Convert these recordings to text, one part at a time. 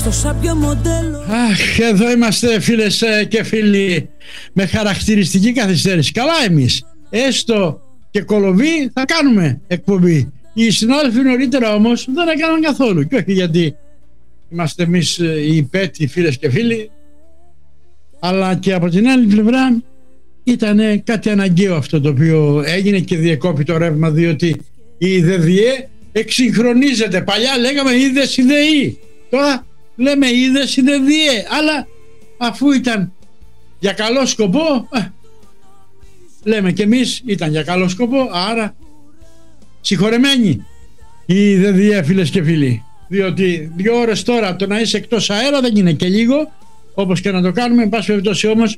Αχ, εδώ είμαστε φίλες και φίλοι με χαρακτηριστική καθυστέρηση. Καλά εμείς, έστω και κολοβή θα κάνουμε εκπομπή. Οι συνάδελφοι νωρίτερα όμως δεν έκαναν καθόλου. Και όχι γιατί είμαστε εμείς οι υπέτειοι φίλες και φίλοι, αλλά και από την άλλη πλευρά ήταν κάτι αναγκαίο αυτό το οποίο έγινε και διεκόπη το ρεύμα, διότι η ΔΔΕ εξυγχρονίζεται. Παλιά λέγαμε είδες η ΔΕΗ, τώρα λέμε είδες η ΔΔΕ, αλλά αφού ήταν για καλό σκοπό, λέμε και εμείς ήταν για καλό σκοπό, άρα συγχωρεμένοι η ΔΔΕ φίλες και φίλοι, διότι 2 ώρες τώρα το να είσαι εκτός αέρα δεν είναι και λίγο, όπως και να το κάνουμε. Εν πάση περιπτώσει όμως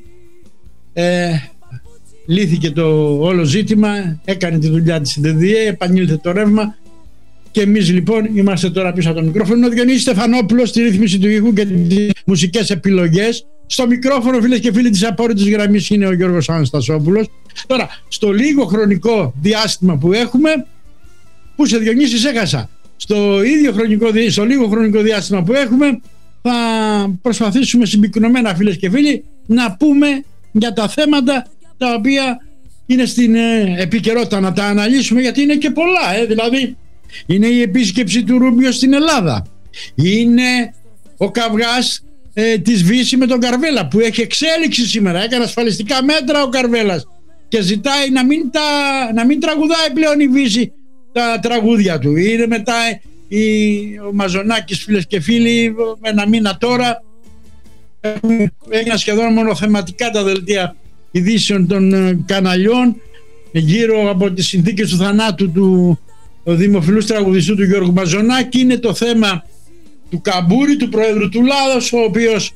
λύθηκε το όλο ζήτημα, έκανε τη δουλειά της ΔΔΕ, επανήλθε το ρεύμα και εμείς λοιπόν είμαστε τώρα πίσω από το μικρόφωνο. Ο Διονύσης Στεφανόπουλος στη ρύθμιση του ήχου και τις μουσικές επιλογές. Στο μικρόφωνο φίλες και φίλοι της απόρριτης γραμμής είναι ο Γιώργος Αναστασόπουλος. Τώρα στο λίγο χρονικό διάστημα που έχουμε, που σε Διονύση σε έχασα, στο λίγο χρονικό διάστημα που έχουμε θα προσπαθήσουμε συμπυκνωμένα φίλες και φίλοι να πούμε για τα θέματα τα οποία είναι στην επικαιρότητα, να τα αναλύσουμε, γιατί είναι και πολλά, δηλαδή είναι η επίσκεψη του Ρούμπιο στην Ελλάδα, είναι ο καυγάς της Βύση με τον Καρβέλα που έχει εξέλιξη σήμερα. Έκανε ασφαλιστικά μέτρα ο Καρβέλας και ζητάει να μην τραγουδάει πλέον η Βύση τα τραγούδια του. Είναι μετά ο Μαζονάκης φίλες και φίλοι με 1 μήνα τώρα έγιναν σχεδόν μονοθεματικά τα δελτία ειδήσεων των καναλιών γύρω από τις συνθήκες του θανάτου του δημοφιλούς τραγουδιστού του Γιώργου Μαζονάκη. Είναι το θέμα του Καμπούρη, του Προέδρου του Λάδος, ο οποίος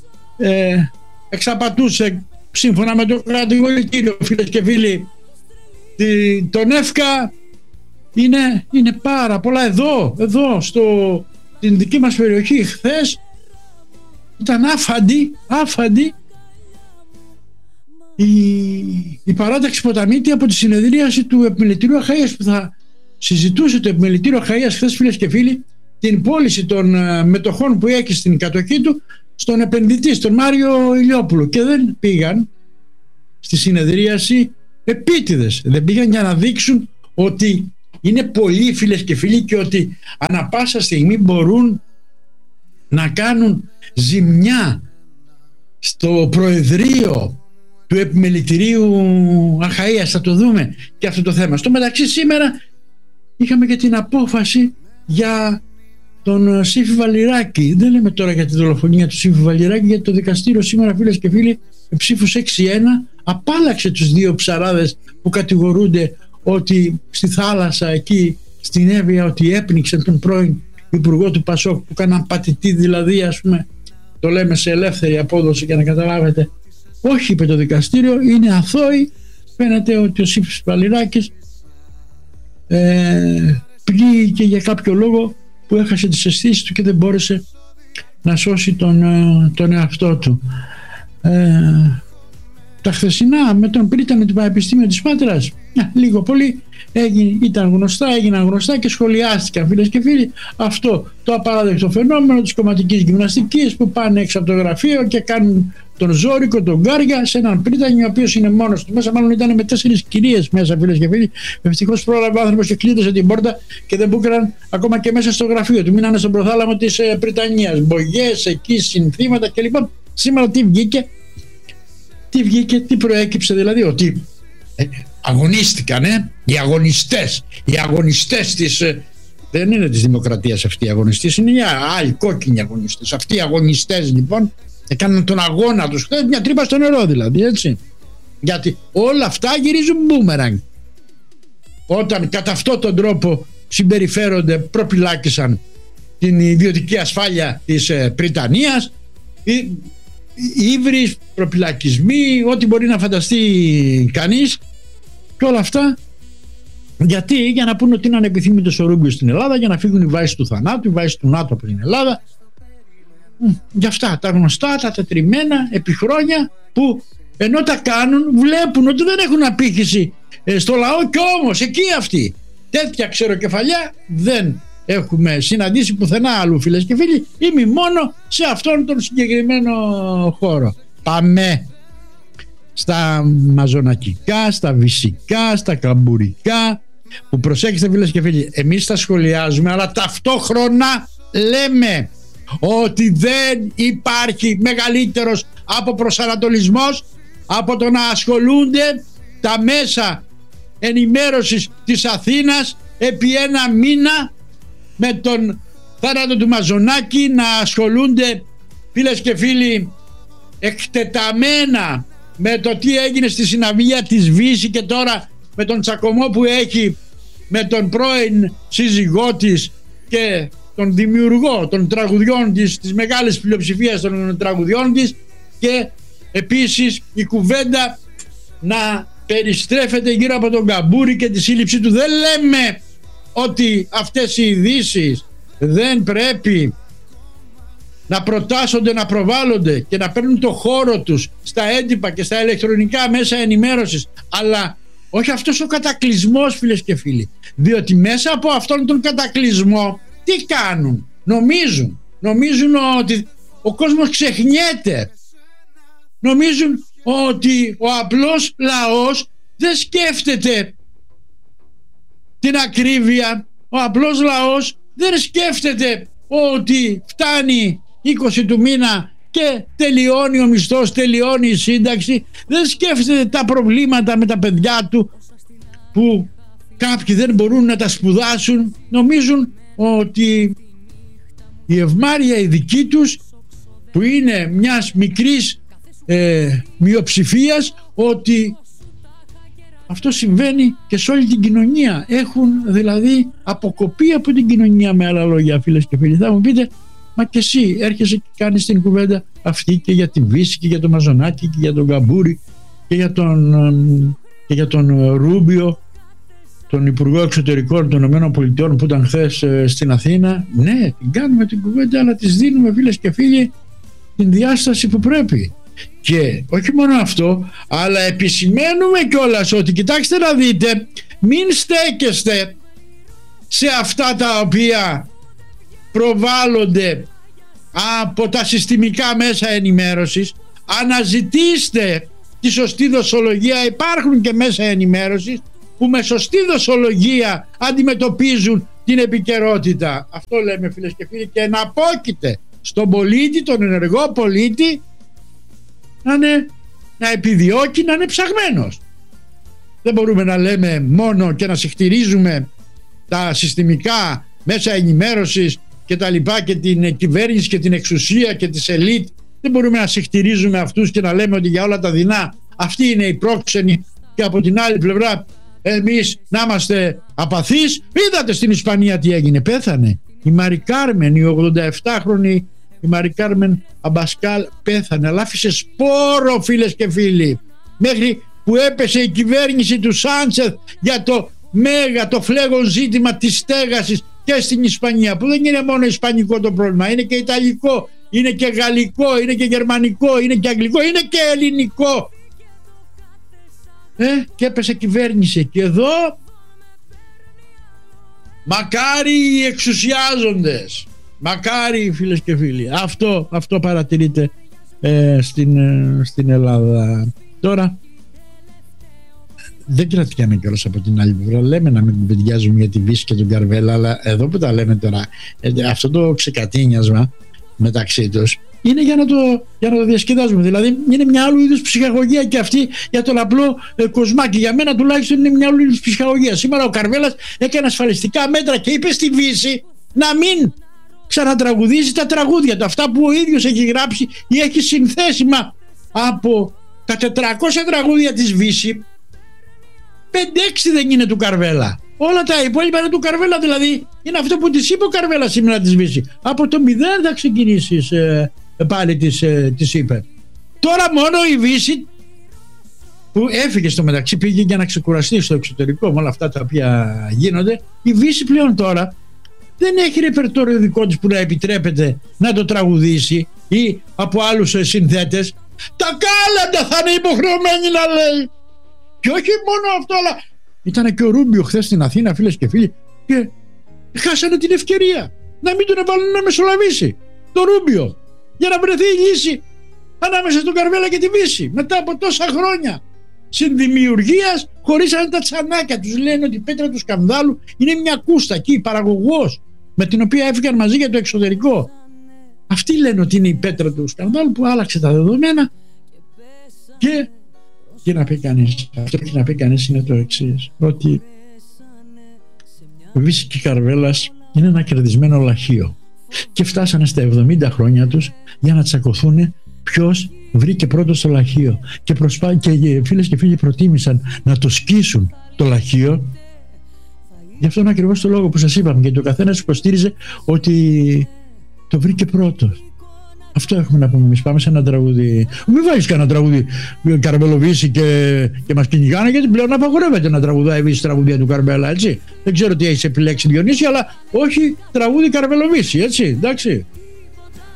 εξαπατούσε σύμφωνα με το κατηγορητήριο φίλες και φίλοι τον ΕΦΚΑ. Είναι πάρα πολλά. Εδώ στην δική μας περιοχή χθες ήταν άφαντη η παράταξη Ποταμίτη από τη συνεδρίαση του Επιμελητηρίου Αχαΐας, που θα συζητούσε το Επιμελητήριο Αχαΐας χθες φίλες και φίλοι την πώληση των μετοχών που έχει στην κατοχή του στον επενδυτή, στον Μάριο Ηλιόπουλο, και δεν πήγαν στη συνεδρίαση επίτηδες. Δεν πήγαν για να δείξουν ότι είναι πολλοί φίλες και φίλοι και ότι ανα πάσα στιγμή μπορούν να κάνουν ζημιά στο Προεδρείο του Επιμελητηρίου Αχαΐας. Θα το δούμε και αυτό το θέμα. Στο μεταξύ σήμερα είχαμε και την απόφαση για τον Σύφη Βαλιράκη. Δεν λέμε τώρα για τη δολοφονία του Σύφη Βαλιράκη, γιατί το δικαστήριο σήμερα φίλες και φίλοι με ψήφους 6-1 απάλλαξε τους 2 ψαράδες που κατηγορούνται ότι στη θάλασσα εκεί στην Εύβοια ότι έπνιξαν τον πρώην υπουργό του Πασόκ, που κάναν πατητή, δηλαδή ας πούμε, το λέμε σε ελεύθερη απόδοση για να καταλάβετε. Όχι, είπε το δικαστήριο, είναι αθώοι. Φαίνεται ότι ο Σύφης Βαλιράκης πνίγηκε για κάποιο λόγο που έχασε τις αισθήσεις του και δεν μπόρεσε να σώσει τον εαυτό του. Τα χθεσινά με τον Πρίτανη του Πανεπιστήμιου της Πάτρας λίγο πολύ έγιναν γνωστά και σχολιάστηκαν φίλες και φίλοι. Αυτό το απαράδεκτο φαινόμενο της κομματικής γυμναστικής που πάνε έξω από το γραφείο και κάνουν τον Ζόρικο, τον Γκάρια σε έναν Πρίτανη ο οποίος είναι μόνος του μέσα, μάλλον ήταν με 4 κυρίες μέσα φίλες και φίλοι. Ευτυχώς πρόλαβε ο άνθρωπος και κλείδωσε την πόρτα και δεν μπούκραν ακόμα και μέσα στο γραφείο του. Μείνανε στον προθάλαμο της Πριτανίας, μπογιές εκεί, συνθήματα κλπ. Σήμερα τι βγήκε, τι προέκυψε, δηλαδή ότι αγωνίστηκαν οι αγωνιστές της, δεν είναι της Δημοκρατίας αυτοί οι αγωνιστές, είναι οι άλλοι κόκκινοι αγωνιστές. Αυτοί οι αγωνιστές λοιπόν έκαναν τον αγώνα τους χθες, μια τρύπα στο νερό δηλαδή, έτσι, γιατί όλα αυτά γυρίζουν μπούμεραγκ όταν κατά αυτόν τον τρόπο συμπεριφέρονται, προπυλάκησαν την ιδιωτική ασφάλεια της Πριτανίας, ύβρις, προπυλακισμοί, ό,τι μπορεί να φανταστεί κανείς, και όλα αυτά γιατί, για να πούνε ότι είναι ανεπιθύμητος ο Ρούμπιος στην Ελλάδα, για να φύγουν οι βάσεις του θανάτου, οι βάσεις του ΝΑΤΟ από την Ελλάδα. Γι' αυτά τα γνωστά, τα τετριμμένα επί χρόνια, που ενώ τα κάνουν βλέπουν ότι δεν έχουν απήχηση στο λαό, και όμως εκεί αυτοί τέτοια ξεροκεφαλιά δεν έχουμε συναντήσει πουθενά αλλού, φίλες και φίλοι, ή μόνο σε αυτόν τον συγκεκριμένο χώρο. Πάμε στα μαζονακικά, στα βυσικά, στα καμπουρικά, που προσέξτε φίλες και φίλοι, εμείς τα σχολιάζουμε, αλλά ταυτόχρονα λέμε ότι δεν υπάρχει μεγαλύτερος από προσανατολισμός από το να ασχολούνται τα μέσα ενημέρωσης της Αθήνας επί ένα μήνα με τον θάνατο του Μαζονάκη, να ασχολούνται φίλες και φίλοι εκτεταμένα με το τι έγινε στη συναυλία της Βύση και τώρα με τον τσακωμό που έχει με τον πρώην σύζυγό της και τον δημιουργό των τραγουδιών της μεγάλης πλειοψηφίας των τραγουδιών της, και επίσης η κουβέντα να περιστρέφεται γύρω από τον Καμπούρη και τη σύλληψή του. Δεν λέμε ότι αυτές οι ειδήσεις δεν πρέπει να προτάσσονται, να προβάλλονται και να παίρνουν το χώρο τους στα έντυπα και στα ηλεκτρονικά μέσα ενημέρωσης, αλλά όχι αυτός ο κατακλυσμός, φίλες και φίλοι, διότι μέσα από αυτόν τον κατακλυσμό τι κάνουν? Νομίζουν ότι ο κόσμος ξεχνιέται, νομίζουν ότι ο απλός λαός δεν σκέφτεται την ακρίβεια, ο απλός λαός δεν σκέφτεται ότι φτάνει 20 του μήνα και τελειώνει ο μισθός, τελειώνει η σύνταξη, δεν σκέφτεται τα προβλήματα με τα παιδιά του που κάποιοι δεν μπορούν να τα σπουδάσουν. Νομίζουν ότι η ευμάρεια η δική τους, που είναι μιας μικρής μειοψηφίας, ότι αυτό συμβαίνει και σε όλη την κοινωνία. Έχουν δηλαδή αποκοπεί από την κοινωνία, με άλλα λόγια, φίλες και φίλοι. Θα μου πείτε, μα και εσύ έρχεσαι και κάνεις την κουβέντα αυτή και για τη Βύση και για τον Μαζονάκη και για τον Καμπούρη και για τον Ρούμπιο, τον Υπουργό Εξωτερικών των ΗΠΑ που ήταν χθες στην Αθήνα. Ναι, την κάνουμε την κουβέντα, αλλά της δίνουμε, φίλες και φίλοι, την διάσταση που πρέπει. Και όχι μόνο αυτό, αλλά επισημαίνουμε κιόλας ότι, κοιτάξτε να δείτε, μην στέκεστε σε αυτά τα οποία προβάλλονται από τα συστημικά μέσα ενημέρωσης. Αναζητήστε τη σωστή δοσολογία. Υπάρχουν και μέσα ενημέρωσης που με σωστή δοσολογία αντιμετωπίζουν την επικαιρότητα. Αυτό λέμε, φίλες και φίλοι, και να απόκειται στον πολίτη, τον ενεργό πολίτη, να επιδιώκει να είναι ψαγμένος. Δεν μπορούμε να λέμε μόνο και να συχτηρίζουμε τα συστημικά μέσα ενημέρωσης και τα λοιπά και την κυβέρνηση και την εξουσία και τις ελίτ. Δεν μπορούμε να συχτηρίζουμε αυτούς και να λέμε ότι για όλα τα δεινά αυτοί είναι οι πρόξενοι και από την άλλη πλευρά εμείς να είμαστε απαθείς. Είδατε στην Ισπανία τι έγινε, πέθανε η Μαρι Κάρμεν, η 87χρονη η Μαρι Κάρμεν Αμπασκάλ, πέθανε, αλλά άφησε σπόρο, φίλες και φίλοι, μέχρι που έπεσε η κυβέρνηση του Σάντσεθ για το φλέγον ζήτημα της στέγασης και στην Ισπανία, που δεν είναι μόνο ισπανικό το πρόβλημα, είναι και ιταλικό, είναι και γαλλικό, είναι και γερμανικό, είναι και αγγλικό, είναι και ελληνικό. Και έπεσε κυβέρνηση. Και εδώ μακάρι οι εξουσιάζοντες, μακάρι, φίλες και φίλοι. Αυτό παρατηρείται στην Ελλάδα. Τώρα δεν κρατήκαμε κιόλας από την άλλη πλευρά. Λέμε να μην κουβεντιάζουμε για τη Βύση και τον Καρβέλα, αλλά εδώ που τα λέμε τώρα, αυτό το ξεκατίνιασμα μεταξύ τους είναι για να το διασκεδάζουμε. Δηλαδή είναι μια άλλου είδους ψυχαγωγία και αυτή για τον απλό κοσμάκι. Για μένα τουλάχιστον είναι μια άλλου είδους ψυχαγωγία. Σήμερα ο Καρβέλας έκανε ασφαλιστικά μέτρα και είπε στη Βύση να μην ξανατραγουδίζει τα τραγούδια του, αυτά που ο ίδιος έχει γράψει ή έχει συνθέσιμα. Από τα 400 τραγούδια της Βύση, 5-6 δεν είναι του Καρβέλα. Όλα τα υπόλοιπα είναι του Καρβέλα. Δηλαδή είναι αυτό που της είπε ο Καρβέλα σήμερα της Βύση. Από το 0 θα ξεκινήσεις, πάλι της είπε. Τώρα μόνο η Βύση, που έφυγε στο μεταξύ, πήγε για να ξεκουραστεί στο εξωτερικό με όλα αυτά τα οποία γίνονται. Η Βύση πλέον τώρα δεν έχει ρεπερτόριο δικό της που να επιτρέπεται να το τραγουδήσει ή από άλλους συνθέτες. Τα κάλαντα θα είναι υποχρεωμένοι να λέει. Και όχι μόνο αυτό, αλλά ήταν και ο Ρούμπιο χθες στην Αθήνα, φίλες και φίλοι, και Χάσανε την ευκαιρία να μην τον εβάλουν να μεσολαβήσει το Ρούμπιο, για να βρεθεί η λύση ανάμεσα στον Καρβέλα και τη Βύση μετά από τόσα χρόνια συνδημιουργίας. Χωρίσανε τα τσανάκια τους. Λένε ότι η πέτρα του σκανδάλου είναι μια κούστα εκεί, παραγωγός, με την οποία έφυγαν μαζί για το εξωτερικό. Αυτοί λένε ότι είναι η πέτρα του σκανδάλου που άλλαξε τα δεδομένα. Και να πει κανείς, αυτό που να πει κανείς είναι το εξής, ότι ο Βύση και Καρβέλας είναι ένα κερδισμένο λαχείο και φτάσανε στα 70 χρόνια τους για να τσακωθούν ποιος βρήκε πρώτο το λαχείο, και φίλες και φίλοι προτίμησαν να το σκίσουν το λαχείο. Γι' αυτόν ακριβώς το λόγο που σας είπαμε, γιατί ο καθένας υποστήριζε ότι το βρήκε πρώτος. Αυτό έχουμε να πούμε εμείς. Πάμε σε ένα τραγούδι. Μην βάλεις κανένα τραγούδι Καρβελοβύση και μας κυνηγάνε, γιατί πλέον απαγορεύεται να τραγουδάει Βύση τραγουδία του Καρβέλα, έτσι. Δεν ξέρω τι έχεις επιλέξει, Διονύση, αλλά όχι τραγούδι Καρβελοβύση, έτσι, εντάξει.